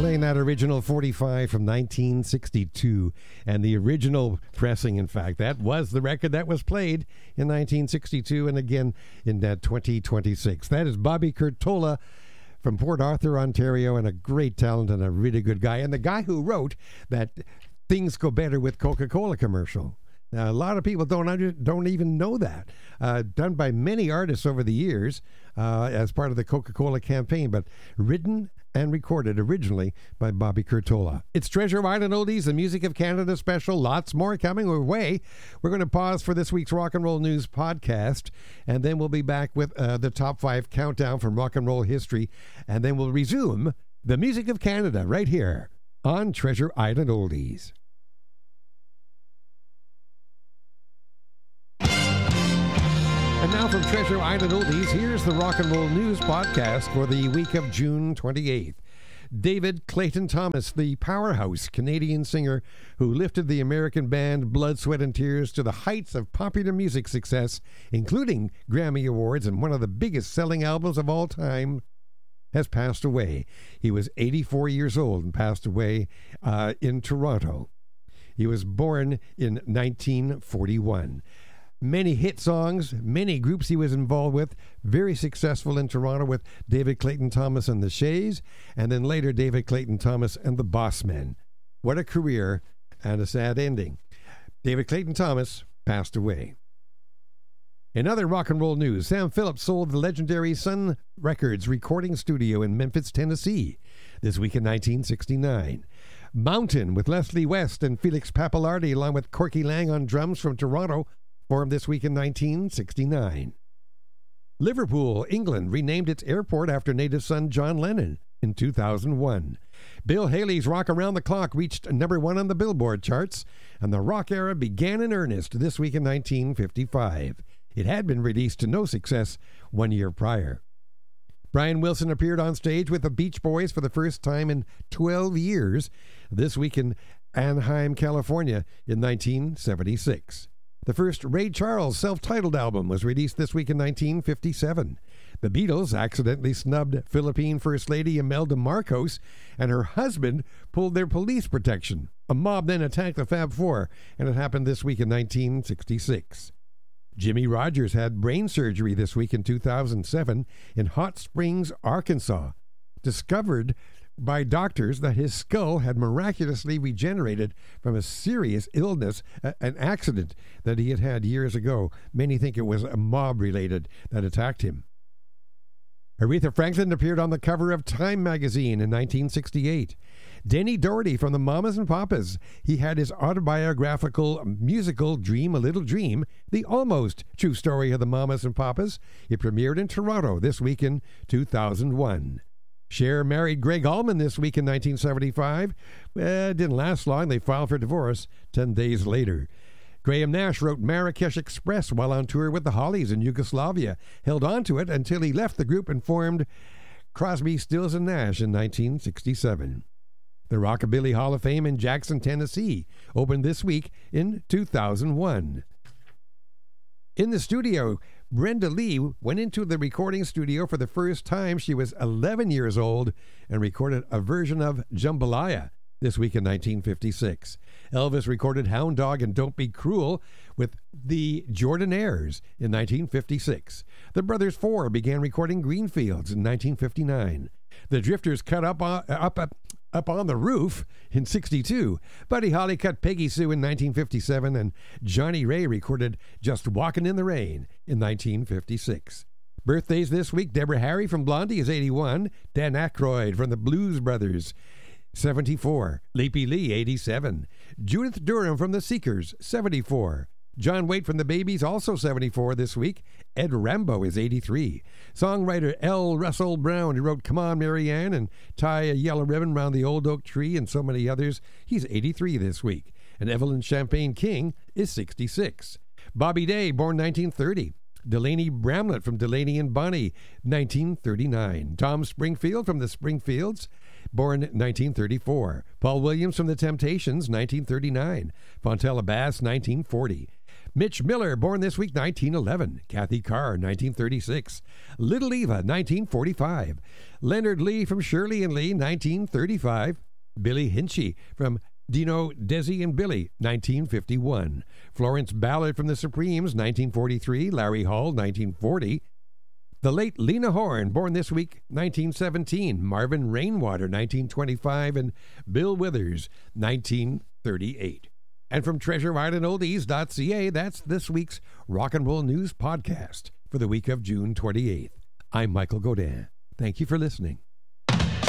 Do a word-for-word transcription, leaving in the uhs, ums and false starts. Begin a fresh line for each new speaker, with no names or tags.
Playing that original forty-five from nineteen sixty-two. And the original pressing, in fact, that was the record that was played in nineteen sixty-two and again in that twenty twenty-six. That is Bobby Curtola from Port Arthur, Ontario, and a great talent and a really good guy. And the guy who wrote that Things Go Better with Coca-Cola commercial. Now, a lot of people don't under, don't even know that. Uh, done by many artists over the years uh, as part of the Coca-Cola campaign, but written and recorded originally by Bobby Curtola. It's Treasure Island Oldies, the Music of Canada special. Lots more coming our way. We're going to pause for this week's Rock and Roll News podcast, and then we'll be back with uh, the top five countdown from rock and roll history, and then we'll resume the Music of Canada right here on Treasure Island Oldies. And now from Treasure Island Oldies, here's the Rock and Roll News podcast for the week of June twenty-eighth. David Clayton Thomas, the powerhouse Canadian singer who lifted the American band Blood, Sweat and Tears to the heights of popular music success, including Grammy Awards and one of the biggest selling albums of all time, has passed away. He was eighty-four years old and passed away uh, in Toronto. He was born in nineteen forty-one. Many hit songs, many groups he was involved with, very successful in Toronto with David Clayton Thomas and the Shays, and then later David Clayton Thomas and the Bossmen. What a career and a sad ending. David Clayton Thomas passed away. In other rock and roll news, Sam Phillips sold the legendary Sun Records recording studio in Memphis, Tennessee, this week in nineteen sixty-nine. Mountain with Leslie West and Felix Pappalardi, along with Corky Lang on drums from Toronto, formed this week in nineteen sixty-nine. Liverpool, England, renamed its airport after native son John Lennon in two thousand one. Bill Haley's Rock Around the Clock reached number one on the Billboard charts, and the rock era began in earnest this week in nineteen fifty-five. It had been released to no success one year prior. Brian Wilson appeared on stage with the Beach Boys for the first time in twelve years this week in Anaheim, California in nineteen seventy-six. The first Ray Charles self-titled album was released this week in nineteen fifty-seven. The Beatles accidentally snubbed Philippine First Lady Imelda Marcos, and her husband pulled their police protection. A mob then attacked the Fab Four, and it happened this week in nineteen sixty-six. Jimmy Rogers had brain surgery this week in two thousand seven in Hot Springs, Arkansas. Discovered by doctors that his skull had miraculously regenerated from a serious illness, a, an accident that he had had years ago. Many think it was a mob-related that attacked him. Aretha Franklin appeared on the cover of Time magazine in nineteen sixty-eight. Denny Doherty from the Mamas and Papas. He had his autobiographical musical Dream a Little Dream, the almost true story of the Mamas and Papas. It premiered in Toronto this week in two thousand one. Cher married Greg Allman this week in nineteen seventy-five. Well, it didn't last long. They filed for divorce ten days later. Graham Nash wrote Marrakesh Express while on tour with the Hollies in Yugoslavia, held on to it until he left the group and formed Crosby, Stills and Nash in nineteen sixty-seven. The Rockabilly Hall of Fame in Jackson, Tennessee, opened this week in two thousand one. In the studio, Brenda Lee went into the recording studio for the first time. She was eleven years old and recorded a version of Jambalaya this week in nineteen fifty-six. Elvis recorded Hound Dog and Don't Be Cruel with the Jordanaires in nineteen fifty-six. The Brothers Four began recording Greenfields in nineteen fifty-nine. The Drifters cut up on, up, up, up on the Roof in sixty-two. Buddy Holly cut Peggy Sue in nineteen fifty-seven, and Johnny Ray recorded Just Walkin' in the Rain in nineteen fifty-six. Birthdays this week: Deborah Harry from Blondie is eighty-one. Dan Aykroyd from the Blues Brothers, seventy-four. Leapy Lee, eighty-seven. Judith Durham from the Seekers, seventy-four. John Waite from the Babies, also seventy-four this week. Ed Rambo is eighty-three. Songwriter L. Russell Brown, who wrote Come On, Marianne and Tie a Yellow Ribbon Round the Old Oak Tree and so many others, he's eighty-three this week. And Evelyn Champagne King is sixty-six. Bobby Day, born nineteen thirty. Delaney Bramlett from Delaney and Bonnie, nineteen thirty-nine. Tom Springfield from the Springfields, born nineteen thirty-four. Paul Williams from the Temptations, nineteen thirty-nine. Fontella Bass, nineteen forty. Mitch Miller, born this week, nineteen eleven. Kathy Carr, nineteen thirty-six. Little Eva, nineteen forty-five. Leonard Lee from Shirley and Lee, nineteen thirty-five. Billy Hinchy from Dino, Desi, and Billy, nineteen fifty-one. Florence Ballard from the Supremes, nineteen forty-three. Larry Hall, nineteen forty. The late Lena Horne, born this week, nineteen seventeen. Marvin Rainwater, nineteen twenty-five. And Bill Withers, nineteen thirty-eight. And from treasure island oldies dot c a, that's this week's Rock and Roll News Podcast for the week of June twenty-eighth. I'm Michael Godin. Thank you for listening.